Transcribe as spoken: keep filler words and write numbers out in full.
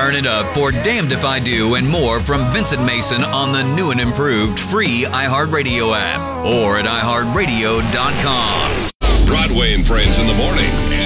Turn it up for Damned If I Do and more from Vincent Mason on the new and improved free iHeartRadio app or at i heart radio dot com. Broadway and Friends in the morning.